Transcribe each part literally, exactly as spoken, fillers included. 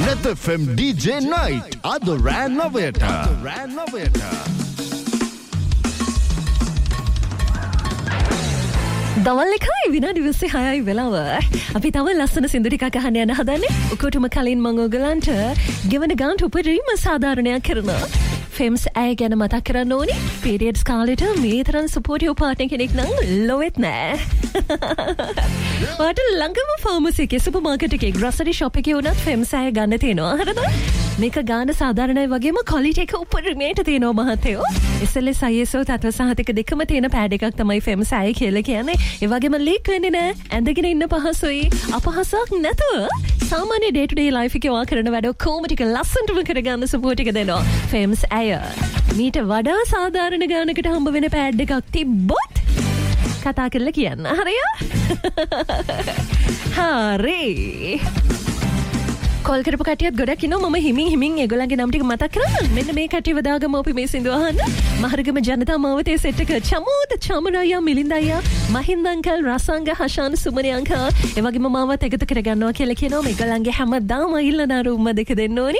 Net F M D J Night. Ada Ranoveta. Ranoveta. දවල් එකයි විනාඩි විස්සි හයයි වෙලාව. අපි තව ලස්සන සින්දු ටිකක් අහන්න යන හදන්නේ. උකටම කලින් මම ඔයගලන්ට ගෙවන ගානට උපරිම සාධාරණයක් කරනවා. ෆෙම්ස් ඇය ගැන මතක් කරන්න ඕනි. පීරියඩ්ස් කාලෙට මේ තරම් සපෝටිව් පාර්ට්නර් කෙනෙක් නම් ලොවෙත් නෑ. වාට ළඟම ෆාමසි එකේ සුපර් මාකට් එකේ ග්‍රොසරි ෂොප් එකේ වුණත් ෆෙම්ස් ඇය ගන්න තියෙනවා. හරිද? මේක ගාන සාධාරණයි වගේම ක්වොලිටි එක උපරිමයට තියෙනවා මහත්තයෝ. S L S I S O තත්ත්ව සහතික දෙකම තියෙන පෑඩ් එකක් තමයි ෆෙම්ස් ඇය කියලා කියන්නේ. ඒ වගේම ලීක් වෙන්නේ නෑ. ඇඳගෙන ඉන්න පහසුයි. අපහසුයක් නැතුව සාමාන්‍ය ඩේ ටු ඩේ ලයිෆ් එකේ වා කරන වැඩ කොහොම ටික ලස්සනටම කරගන්න සපෝට් එක දෙනවා. ෆෙම්ස් ඇය මීට වඩා සාධාරණ ගානකට හම්බ වෙන පෑඩ් එකක් තිබ්බොත් කතා කරලා කියන්න. හරිය? හරි. කෝල් කරපු කට්ටියත් ගොඩක් ඉන්නවා. මම හිමින් හිමින් ඒගොල්ලන්ගේ නම් ටික මතක් කරන්න. මෙන්න මේ කට්ටියව දාගමු අපි මේ සින්දුව අහන්න. මහරගම ජනතා මාවතේ සෙට් එක චමෝද චමරායා මිලින්දයියා මහින්ද අංකල් රසංග හෂාන් සුමනි අංකල් ඒ වගේම මාවත් එකතු කරගන්නවා කියලා කියනවා. මේගොල්ලන්ගේ හැමදාම ඉල්ලන අරුම දෙක දෙන්න ඕනි.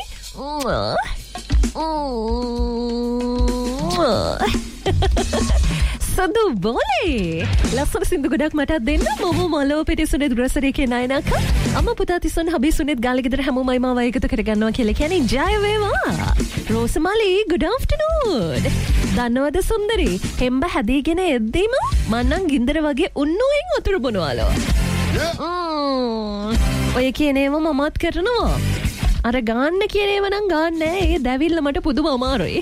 සඳු බෝලේ ලස්සන සින්දු ගොඩක් මටත් දෙන්න. මම මොලෝ පිටිසුනේ ග්‍රොසරි එකේ නයනක අම්මා පුතා තිස්සොන් හබි සුනෙත් ගාලේ ගෙදර හැමෝමයි මාව එකතු කරගන්නවා කියලා කියන්නේ ජය වේවා. රෝසමලි good afternoon. දන්නවද සුන්දරි හෙම්බ හැදීගෙන එද්දීම මන්නම් ගින්දර වගේ උන්නුවෙන් වතුර බොනවාලෝ. ඔය කියනේම මමත් කරනවා. අර ගාන්න කියනේම නම් ගාන්න නෑ. ඒ දැවිල්ල මට පුදුම අමාරුයි.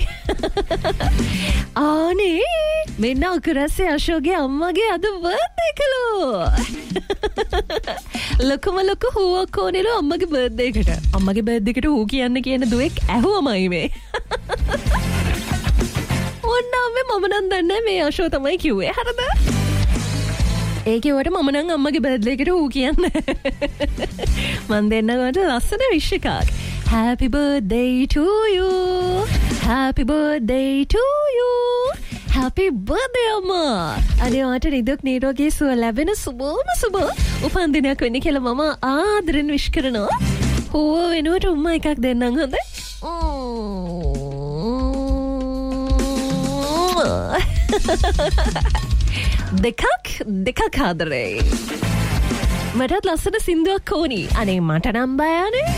ආනේ මෙන්න අකුරස්සේ අශෝකගේ අම්මගේ අද බර්ත්ඩේ කළෝ. ලොකුම ලොකු හුවක් ඕනෙලු අම්මගේ බර්ත්ඩේ එකට. අම්මගේ බර්ත්ඩේ එකට හු කියන්න කියන දුවෙක් ඇහුවමයි මේ. ඕන්නාම මම නම් දන්නේ මේ අශෝ තමයි කිව්වේ. හරිද? ඒ කිව්වට මම නම් අම්මගේ බර්ත්ඩේ එකට හු කියන්නේ. මන් දෙන්නකට ලස්සන විශ් එකක්. Happy birthday to you. Happy birthday to you. Happy birthday අම්මා. අනේ ඔයාට නිදුක් නිරෝගී සුව ලැබෙන සුබම සුබ උපන්දිනයක් වෙන්න කියලා මම ආදරෙන් විශ් කරනවා. හොව වෙනුවට උම්මා එකක් දෙන්නම් හොඳයි. දෙකක් දෙකක් ආදරේ. මටත් ලස්සන සින්දුවක් ඕනි. අනේ මට නම් බයනේ.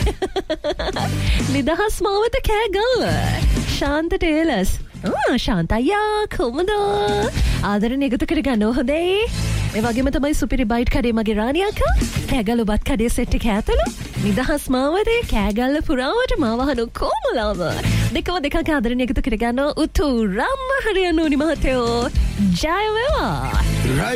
නිදහස් මාවත කෑගල්ල ශාන්ත ටේලස්. ආ ශාන්ත අයියා කොහමද? ආදරෙන් එකතු කරගන්න හොඳයි. ඒ වගේම තමයි සුපිරි බයිට් කඩේ මගේ රාණි අක්කා. කෑගල්ල ඔබත් කඩේ සෙට් එක ඇතුළු නිදහස් මාවතේ කෑගල්ල පුරාවට මාවහන කොමලාව. දෙකම දෙකක් ආදරෙන් එකතු කරගන්න උතුරම්ම හරියන්න ඕනි මහත්තයෝ. ජය වේවා.